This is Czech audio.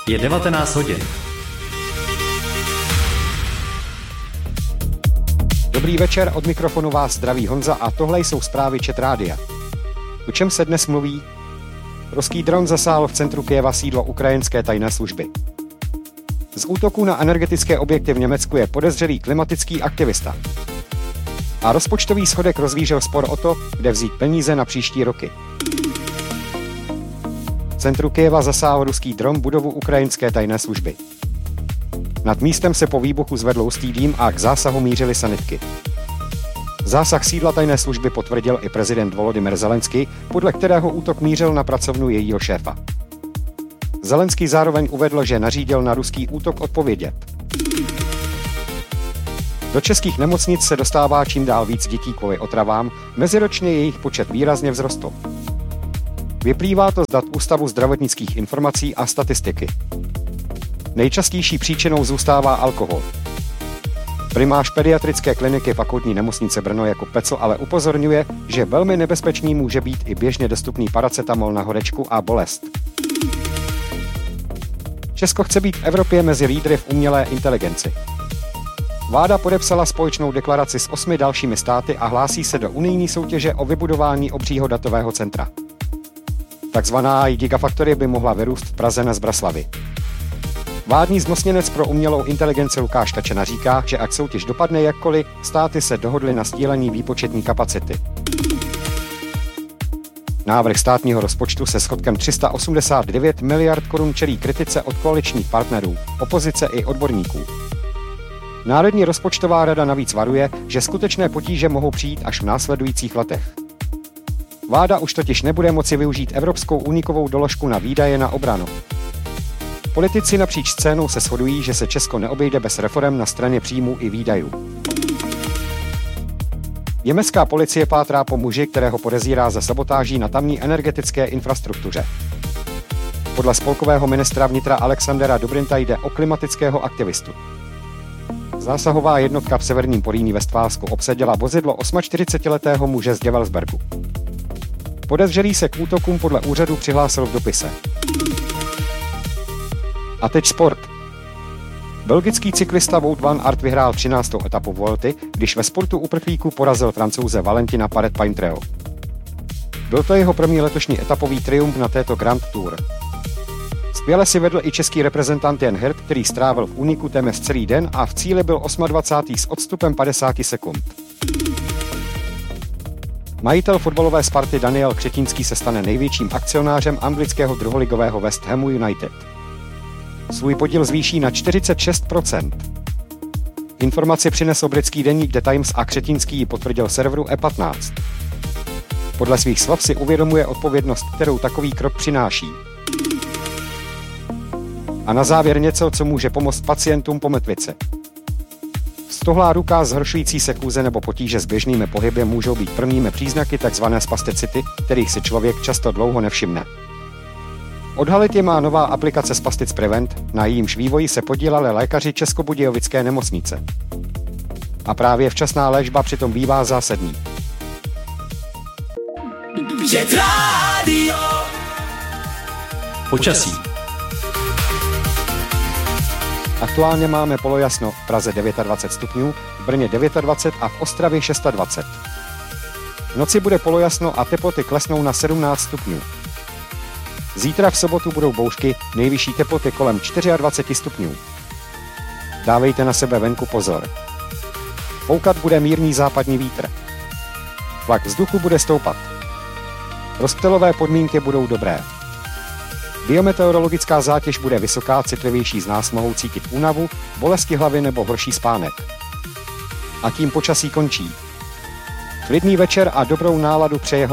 Je 19 hodin. Dobrý večer, od mikrofonu vás zdraví Honza a tohle jsou zprávy ČT Rádia. O čem se dnes mluví? Ruský dron zasáhl v centru Kyjeva sídlo ukrajinské tajné služby. Z útoku na energetické objekty v Německu je podezřelý klimatický aktivista. A rozpočtový schodek rozvířil spor o to, kde vzít peníze na příští roky. V centru Kyjeva zasáhl ruský dron budovu ukrajinské tajné služby. Nad místem se po výbuchu zvedl hustý dým a k zásahu mířily sanitky. Zásah sídla tajné služby potvrdil i prezident Volodymyr Zelenský, podle kterého útok mířil na pracovnu jejího šéfa. Zelenský zároveň uvedl, že nařídil na ruský útok odpovědět. Do českých nemocnic se dostává čím dál víc dětí kvůli otravám, meziročně jejich počet výrazně vzrostl. Vyplývá to z dat Ústavu zdravotnických informací a statistiky. Nejčastější příčinou zůstává alkohol. Primář pediatrické kliniky Fakultní nemocnice Brno Jakub Pecl ale upozorňuje, že velmi nebezpečný může být i běžně dostupný paracetamol na horečku a bolest. Česko chce být v Evropě mezi lídry v umělé inteligenci. Vláda podepsala společnou deklaraci s 8 dalšími státy a hlásí se do unijní soutěže o vybudování obřího datového centra. Takzvaná Gigafactory by mohla vyrůst v Praze na Zbraslavy. Vládní zmocněnec pro umělou inteligenci Lukáš Kačena říká, že ať soutěž dopadne jakkoliv, státy se dohodly na sdílení výpočetní kapacity. Návrh státního rozpočtu se schodkem 389 miliard korun čelí kritice od koaličních partnerů, opozice i odborníků. Národní rozpočtová rada navíc varuje, že skutečné potíže mohou přijít až v následujících letech. Vláda už totiž nebude moci využít evropskou únikovou doložku na výdaje na obranu. Politici napříč scénou se shodují, že se Česko neobejde bez reforem na straně příjmů i výdajů. Německá policie pátrá po muži, kterého podezírá za sabotáží na tamní energetické infrastruktuře. Podle spolkového ministra vnitra Alexandera Dobrinta jde o klimatického aktivistu. Zásahová jednotka v severním Porýní Vestfálsku obsadila vozidlo 48letého muže z Gevelsbergu. Podezřelý se k útokům podle úřadu přihlásil v dopise. A teď sport. Belgický cyklista Wout van Aert vyhrál 13. etapu Vuelty, když ve sportu uprchlíků porazil Francouze Valentina Paret-Paintreau. Byl to jeho první letošní etapový triumf na této Grand Tour. Skvěle si vedl i český reprezentant Jan Hirt, který strávil v úniku téměř celý den a v cíli byl 28. s odstupem 50 sekund. Majitel fotbalové Sparty Daniel Křetínský se stane největším akcionářem anglického druholigového West Hamu United. Svůj podíl zvýší na 46%. Informaci přinesl britský deník The Times a Křetínský ji potvrdil serveru E15. Podle svých slov si uvědomuje odpovědnost, kterou takový krok přináší. A na závěr něco, co může pomoct pacientům po mrtvici. Stohlá ruka, zhoršující se kůze nebo potíže s běžnými pohyby můžou být prvními příznaky tzv. Spasticity, kterých si člověk často dlouho nevšimne. Odhalit je má nová aplikace Spastic Prevent, na jejímž vývoji se podíleli lékaři Českobudějovické nemocnice. A právě včasná léčba přitom bývá zásadní. Počasí. Aktuálně máme polojasno, v Praze 29 stupňů, v Brně 29 a v Ostravě 26. V noci bude polojasno a teploty klesnou na 17 stupňů. Zítra v sobotu budou bouřky, nejvyšší teploty kolem 24 stupňů. Dávejte na sebe venku pozor. Foukat bude mírný západní vítr. Tlak vzduchu bude stoupat. Rozptylové podmínky budou dobré. Biometeorologická zátěž bude vysoká, citlivější z nás mohou cítit únavu, bolesti hlavy nebo horší spánek. A tím počasí končí. Klidný večer a dobrou náladu přeje